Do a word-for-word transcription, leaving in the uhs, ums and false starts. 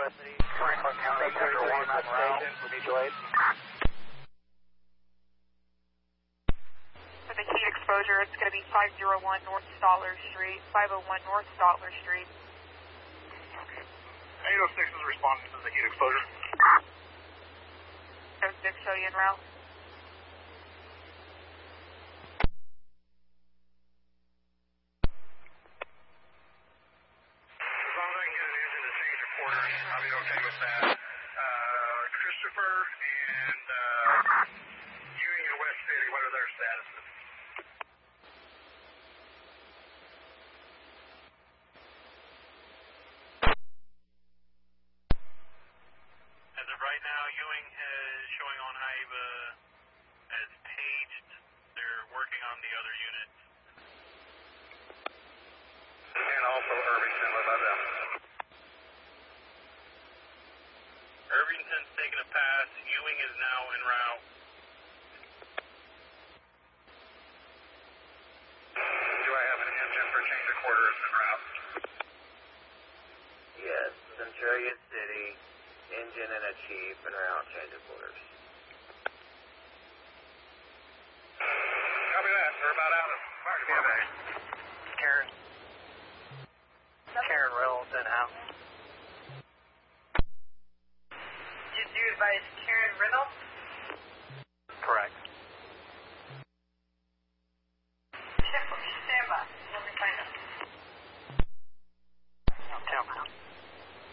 West City, Franklin County, Central one, Station, we need you late. For the heat exposure, it's going to be five oh one North Stotler Street, five oh one North Stotler Street. eight oh six is responding to the heat exposure. eight oh six, show you en route. As long as I can get an engine to change the quarters, I'll be okay with that. Uh, Christopher and uh, Ewing and West City, what are their statuses? As of right now, Ewing is showing on Hive uh, as paged. They're working on the other units. And also Irvington, what about them? Irvington's taking a pass. Ewing is now en route. Do I have an engine for change of quarters en route? Yes, Centralia City, engine and a chief and route change of quarters. Copy that. We're about out of fire department. Karen. Karen Reynolds in house. Did you advise Karen Reynolds?